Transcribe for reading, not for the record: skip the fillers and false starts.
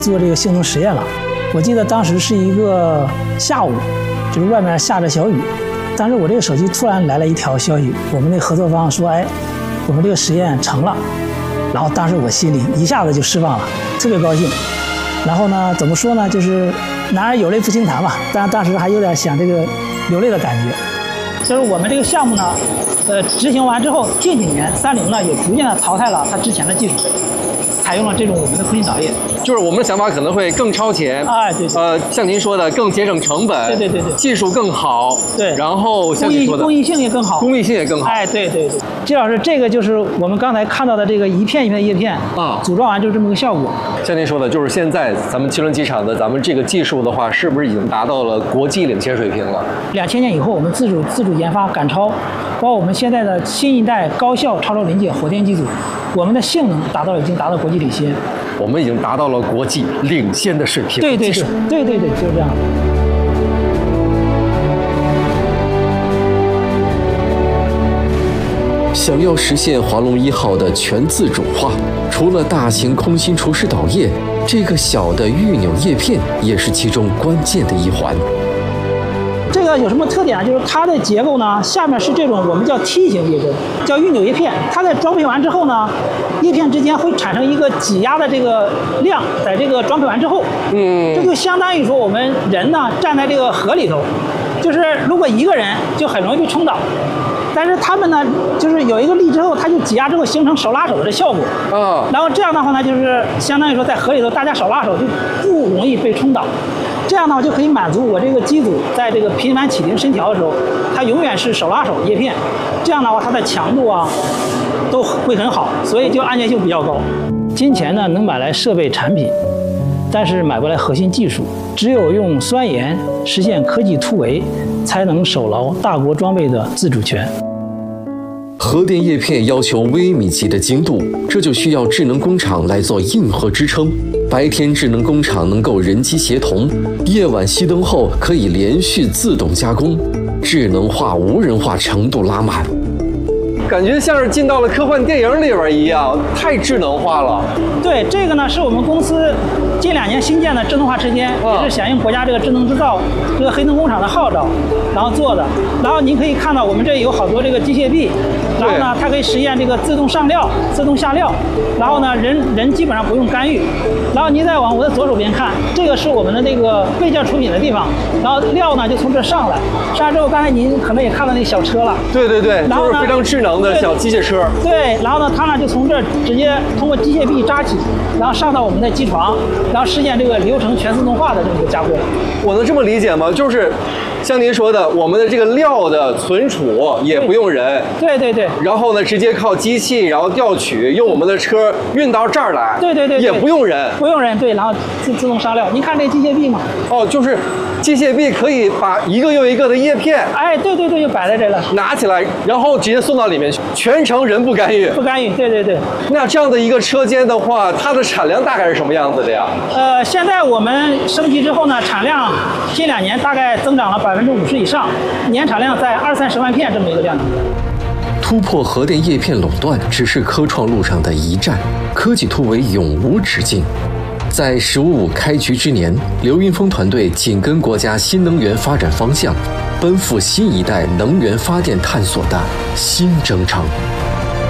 做这个性能实验了。我记得当时是一个下午，就是外面下着小雨，当时我这个手机突然来了一条消息，我们那个合作方说，哎，我们这个实验成了。然后当时我心里一下子就释放了，特别高兴。然后呢，怎么说呢，就是男儿有泪不轻弹吧，但当时还有点想这个流泪的感觉。就是我们这个项目呢，执行完之后，近几年30呢也逐渐的淘汰了它之前的技术，采用了这种我们的空心导液。 就是我们的想法可能会更超前， 哎，对， 像您说的更节省成本， 对， 技术更好， 对， 然后像您说的工艺性也更好， 工艺性也更好， 哎，对，季老师，这个就是我们刚才看到的这个一片一片的叶片啊，组装完就是这么个效果。 像您说的，就是现在咱们汽轮机厂的咱们这个技术的话，是不是已经达到了国际领先水平了 ？2000年以后，我们自主研发赶超，包括我们现在的新一代高效超超临界火电机组，我们的性能已经达到国际领先。 我们已经达到了国际领先的水平。 对，就是这样。 想要实现华龙1号的全自主化，除了大型空心除湿导液，这个小的预扭叶片也是其中关键的一环。 这个有什么特点呢？就是它的结构呢，下面是这种我们叫梯形结构，叫预扭叶片。它在装配完之后呢，叶片之间会产生一个挤压的这个量，在这个装配完之后，这就相当于说我们人呢站在这个河里头，就是如果一个人就很容易被冲倒。但是他们呢，就是有一个力之后，它就挤压之后形成手拉手的效果。然后这样的话呢，就是相当于说在河里头大家手拉手就不容易被冲倒。这样的话就可以满足我这个机组在这个频繁启停升调的时候，它永远是手拉手叶片。这样的话它的强度啊都会很好，所以就安全性比较高。金钱呢能买来设备产品，但是买不来核心技术。只有用酸盐实现科技突围，才能守牢大国装备的自主权。 核电叶片要求微米级的精度，这就需要智能工厂来做硬核支撑。白天智能工厂能够人机协同，夜晚熄灯后可以连续自动加工，智能化、无人化程度拉满。 感觉像是进到了科幻电影里边一样，太智能化了。 对，这个呢是我们公司近2年新建的智能化车间，也是响应国家这个智能制造这个黑灯工厂的号召，然后做的。然后您可以看到我们这有好多这个机械臂，然后呢它可以实现这个自动上料、自动下料，然后呢人基本上不用干预。然后您再往我的左手边看，这个是我们的那个备件出品的地方，然后料呢就从这上来之后，刚才您可能也看到那小车了。 对，然后就是非常智能的小机械车。对， 然后呢它呢就从这直接通过机械臂扎起，然后上到我们的机床，然后实现这个流程全自动化的这么一个加工。 我能这么理解吗？就是像您说的，我们的这个料的存储也不用人。 对。 然后呢，直接靠机器，然后调取，用我们的车运到这儿来。对，也不用人。 不用人，对，然后自动上料。您看这机械臂吗？ 就是机械臂可以把一个又一个的叶片， 哎，对，就摆在这了， 拿起来，然后直接送到里面去，全程人不干预。 不干预，对。 那这样的一个车间的话，它的产量大概是什么样子的呀？ 现在我们升级之后呢，产量近2年大概增长了50%以上，年产量在20-30万片这么一个量级。 突破核电叶片垄断只是科创路上的一站，科技突围永无止境。在“15+5”开局之年，刘云峰团队紧跟国家新能源发展方向，奔赴新一代能源发电探索的新征程。